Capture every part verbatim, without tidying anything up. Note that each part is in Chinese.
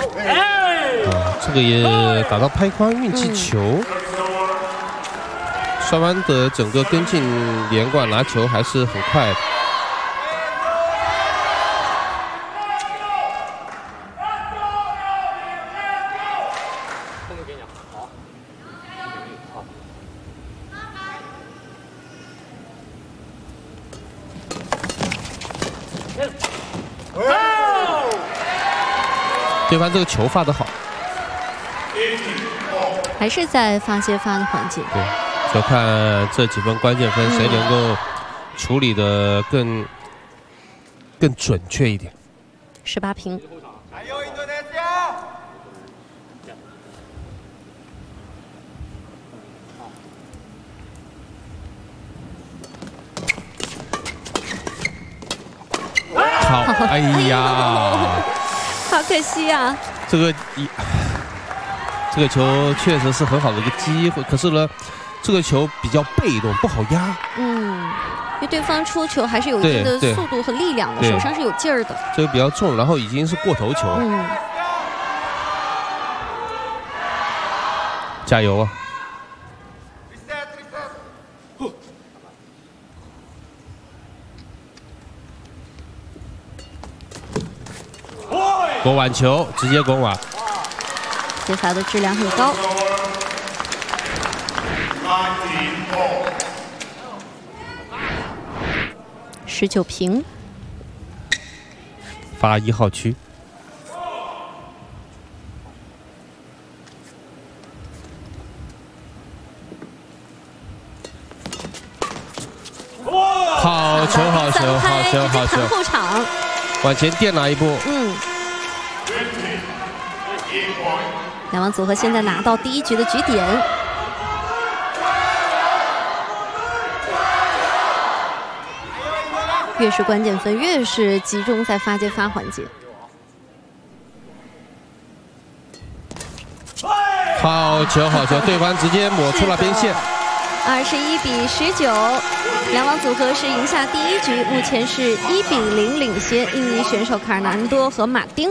啊，这个也打到拍框运气球。嗯 双方的整个跟进连贯拿球还是很快的。对方这个球发得好， 还是在发接发的环节。 对。 就看这几分关键分，谁能够处理的更更准确一点。 十八平。 好，哎呀， 好可惜啊！ 这个一，这个球确实是很好的一个机会，可是呢。 这个球比较被动，不好压。 嗯，因为对方出球还是有一定的速度和力量的，手上是有劲儿的。 这个比较重，然后已经是过头球。 嗯， 加油啊！过碗球，直接过碗。 接发的质量很高。 十九平， 发一号区，好球，好球，好球，好球！ 后场， 往前垫了一步。 嗯，两方组合现在拿到第一局的局点。 越是关键分，越是集中在发接发环节。 好球，好球！对方直接抹出了边线。 二十一比十九，两方组合是赢下第一局，目前是一比零领先印尼选手卡尔南多和马丁。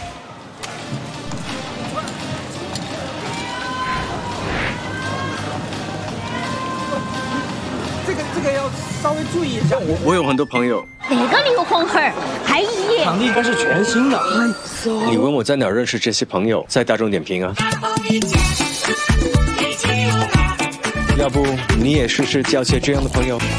这个这个要稍微注意一下。 我我有很多朋友。 哪个离婚儿？还一场地应该是全新的。 你问我在哪儿认识这些朋友？在大众点评啊。要不你也试试交些这样的朋友？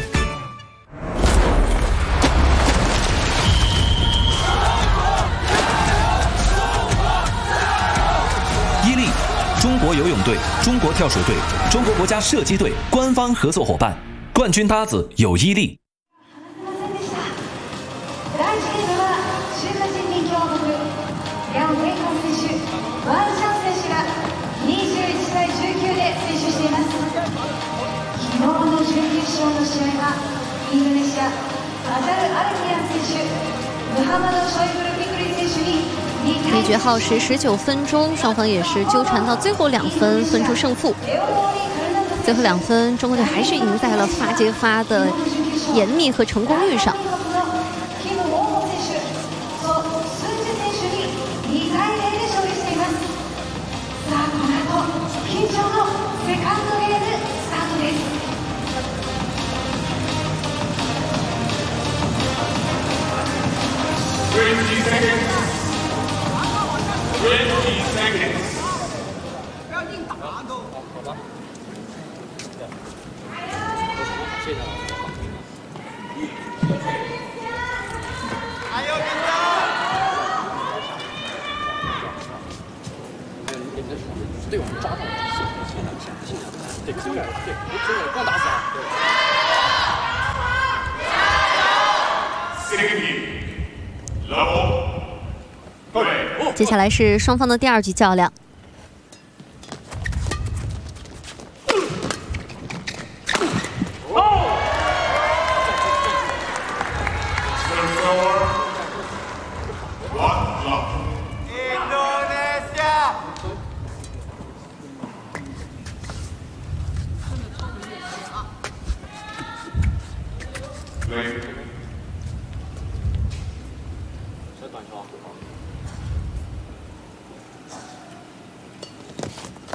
伊利，中国游泳队、中国跳水队、中国国家射击队官方合作伙伴，冠军搭子有伊利。 对决耗时十九分钟，双方也是纠缠到最后两分，分出胜负。最后两分，中国队还是赢在了发接发的严密和成功率上。 twenty seconds. twenty seconds. 不要硬打都。好吧。谢谢。还有比赛。对，我们抓到了。现在现在对，对对，对，光打死接下来是双方的第二局较量。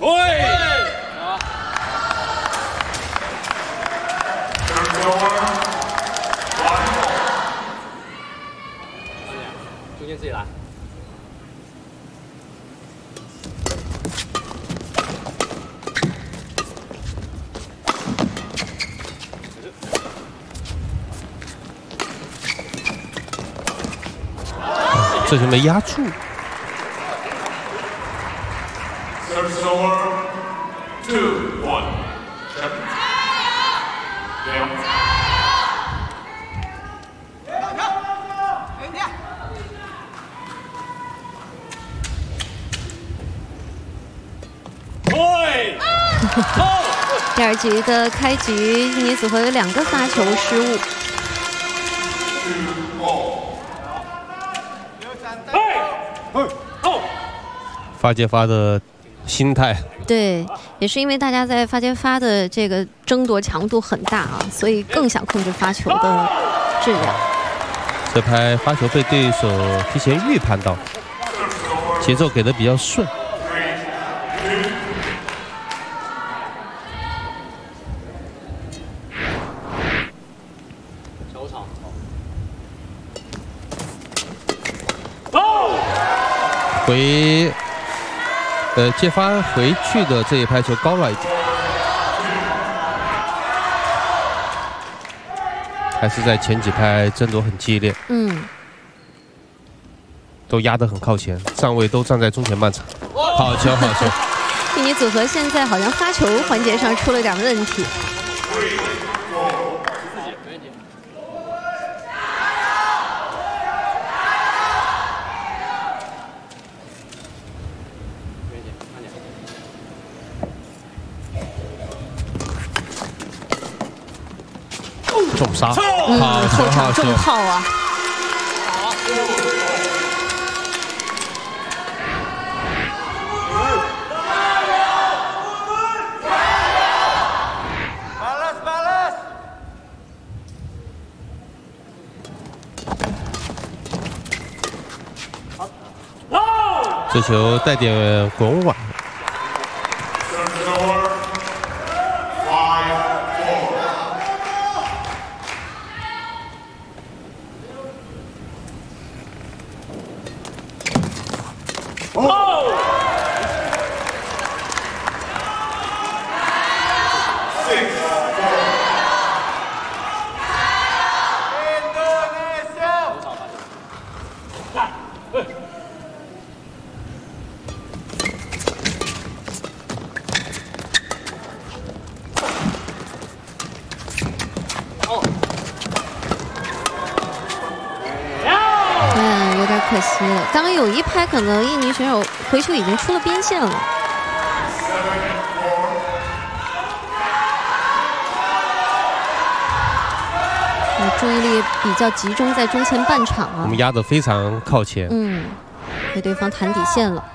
中间自己来。 这就没压住。 Service over. Two, one. Seven. Down. 第二局的开局，印尼组合有两个发球失误。 发接发的心态， 对，也是因为大家在发接发的这个争夺强度很大啊，所以更想控制发球的质量。 这拍发球被对手提前预判到，节奏给的比较顺。 回，呃，接发回去的这一拍球高了一点，还是在前几拍争夺很激烈， 嗯， 都压得很靠前，站位都站在中前半场，好球好球！ 印尼组合现在好像发球环节上出了点问题。 重杀， 嗯， 好球后场好球重炮啊！ 这球带点滚网。 可惜了，刚刚有一拍，可能印尼选手回球已经出了边线了。注意力比较集中在中前半场啊。 我们压得非常靠前。 嗯，被对方弹底线了。